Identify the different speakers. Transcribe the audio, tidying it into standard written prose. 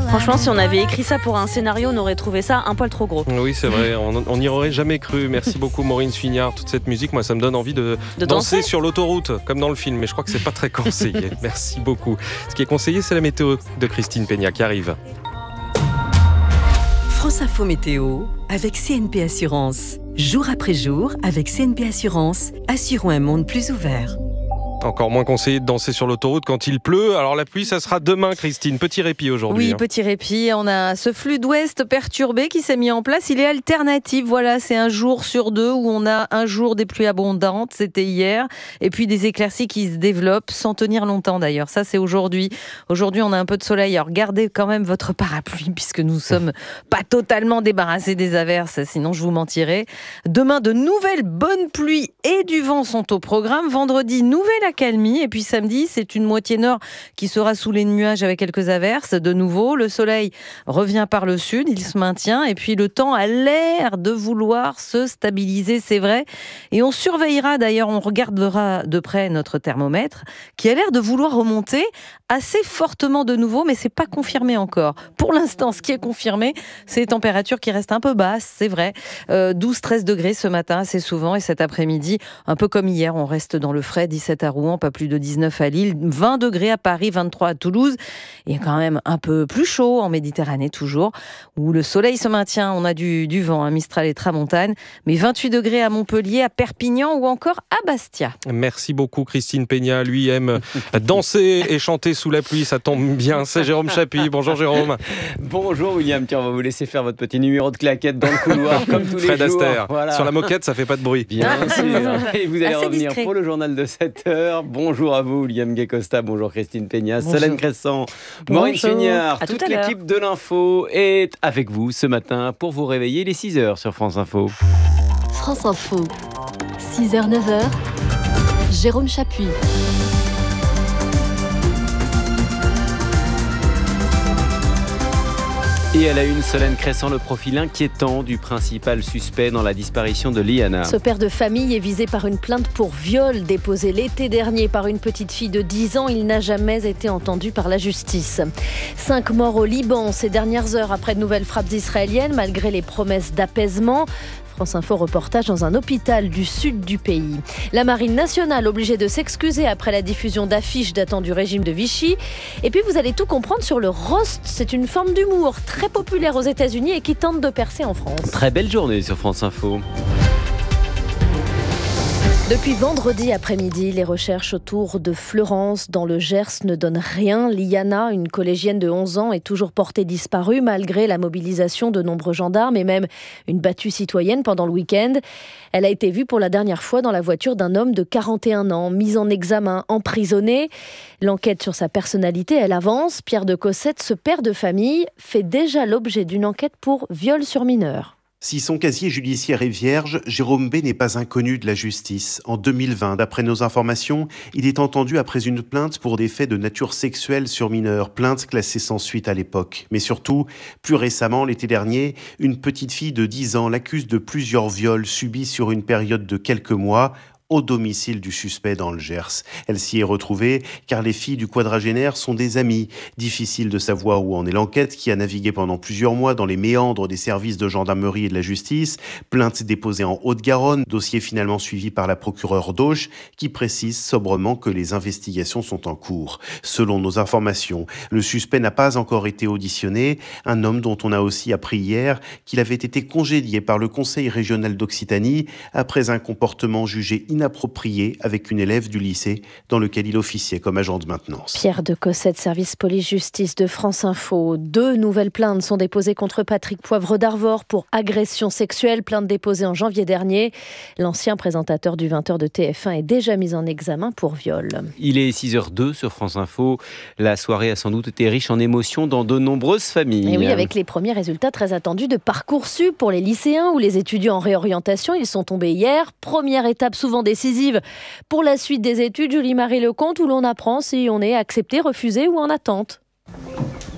Speaker 1: Franchement, si on avait écrit ça pour un scénario, on aurait trouvé ça un poil trop gros.
Speaker 2: Oui, c'est vrai, on n'y aurait jamais cru. Merci beaucoup Maureen Suignard. Toute cette musique, moi, ça me donne envie de danser sur l'autoroute, comme dans le film, mais je crois que c'est pas très conseillé. Merci beaucoup. Ce qui est conseillé, c'est la météo de Christine Peña qui arrive.
Speaker 3: France Info Météo avec CNP Assurance. Jour après jour, avec CNP Assurance, assurons un monde plus ouvert.
Speaker 2: Encore moins conseillé de danser sur l'autoroute quand il pleut. Alors la pluie, ça sera demain, Christine. Petit répit aujourd'hui.
Speaker 4: Oui, petit répit. On a ce flux d'ouest perturbé qui s'est mis en place. Il est alternatif. Voilà, c'est un jour sur deux où on a un jour des pluies abondantes. C'était hier. Et puis des éclaircies qui se développent sans tenir longtemps d'ailleurs. Ça, c'est aujourd'hui. Aujourd'hui, on a un peu de soleil. Alors gardez quand même votre parapluie puisque nous sommes pas totalement débarrassés des averses. Sinon, je vous mentirais. Demain, de nouvelles bonnes pluies et du vent sont au programme. Vendredi, nouvelle accalmie. Et puis samedi, c'est une moitié nord qui sera sous les nuages avec quelques averses. De nouveau, le soleil revient par le sud, il se maintient. Et puis le temps a l'air de vouloir se stabiliser, c'est vrai. Et on surveillera d'ailleurs, on regardera de près notre thermomètre qui a l'air de vouloir remonter assez fortement de nouveau, mais c'est pas confirmé encore. Pour l'instant, ce qui est confirmé, c'est les températures qui restent un peu basses, c'est vrai. 12-13 degrés ce matin, assez souvent. Et cet après-midi, un peu comme hier, on reste dans le frais, 17 à Rouen, pas plus de 19 à Lille, 20 degrés à Paris, 23 à Toulouse. Il y a quand même un peu plus chaud en Méditerranée toujours, où le soleil se maintient. On a du vent, Mistral et Tramontane, mais 28 degrés à Montpellier, à Perpignan ou encore à Bastia.
Speaker 2: Merci beaucoup Christine Peña. Lui aime danser et chanter sous la pluie, ça tombe bien. C'est Jérôme Chapuis. Bonjour Jérôme.
Speaker 5: Bonjour William. Tiens, on va vous laisser faire votre petit numéro de claquette dans le couloir comme tous
Speaker 2: Fred
Speaker 5: les jours.
Speaker 2: Astaire.
Speaker 5: Voilà.
Speaker 2: Sur la moquette, ça fait pas de bruit.
Speaker 5: Bien sûr. Et vous allez
Speaker 4: Assez
Speaker 5: revenir
Speaker 4: discret
Speaker 5: pour le journal de 7h. Bonjour à vous, William Gay-Costa. Bonjour Christine Peña, Solène Crescent, Maureen Suignard. Toute l'équipe de l'info est avec vous ce matin pour vous réveiller les 6h sur France Info.
Speaker 6: France Info, 6h, 9h, Jérôme Chapuis.
Speaker 5: Et à la une, Solène Crescent, le profil inquiétant du principal suspect dans la disparition de Liana.
Speaker 6: Ce père de famille est visé par une plainte pour viol déposée l'été dernier par une petite fille de 10 ans. Il n'a jamais été entendu par la justice. 5 morts au Liban ces dernières heures après de nouvelles frappes israéliennes, malgré les promesses d'apaisement. France Info reportage dans un hôpital du sud du pays. La Marine nationale obligée de s'excuser après la diffusion d'affiches datant du régime de Vichy. Et puis vous allez tout comprendre sur le roast. C'est une forme d'humour très populaire aux États-Unis et qui tente de percer en France.
Speaker 5: Très belle journée sur France Info.
Speaker 6: Depuis vendredi après-midi, les recherches autour de Fleurance dans le Gers ne donnent rien. Liana, une collégienne de 11 ans, est toujours portée disparue malgré la mobilisation de nombreux gendarmes et même une battue citoyenne pendant le week-end. Elle a été vue pour la dernière fois dans la voiture d'un homme de 41 ans, mis en examen, emprisonné. L'enquête sur sa personnalité, elle avance. Pierre de Cossette, ce père de famille, fait déjà l'objet d'une enquête pour viol sur mineur.
Speaker 7: Si son casier judiciaire est vierge, Jérôme B. n'est pas inconnu de la justice. En 2020, d'après nos informations, il est entendu après une plainte pour des faits de nature sexuelle sur mineurs, plainte classée sans suite à l'époque. Mais surtout, plus récemment, l'été dernier, une petite fille de 10 ans l'accuse de plusieurs viols subis sur une période de quelques mois, au domicile du suspect dans le Gers. Elle s'y est retrouvée car les filles du quadragénaire sont des amies. Difficile de savoir où en est l'enquête qui a navigué pendant plusieurs mois dans les méandres des services de gendarmerie et de la justice. Plainte déposée en Haute-Garonne, dossier finalement suivi par la procureure d'Auch qui précise sobrement que les investigations sont en cours. Selon nos informations, le suspect n'a pas encore été auditionné, un homme dont on a aussi appris hier qu'il avait été congédié par le Conseil régional d'Occitanie après un comportement jugé inapproprié avec une élève du lycée dans lequel il officiait comme agent de maintenance.
Speaker 6: Pierre de Cossette, service police-justice de France Info. 2 nouvelles plaintes sont déposées contre Patrick Poivre d'Arvor pour agression sexuelle, plainte déposée en janvier dernier. L'ancien présentateur du 20h de TF1 est déjà mis en examen pour viol.
Speaker 5: Il est 6h02 sur France Info. La soirée a sans doute été riche en émotions dans de nombreuses familles.
Speaker 6: Et oui, avec les premiers résultats très attendus de Parcoursup pour les lycéens ou les étudiants en réorientation. Ils sont tombés hier. Première étape souvent décisive pour la suite des études, Julie-Marie Lecomte, où l'on apprend si on est accepté, refusé ou en attente.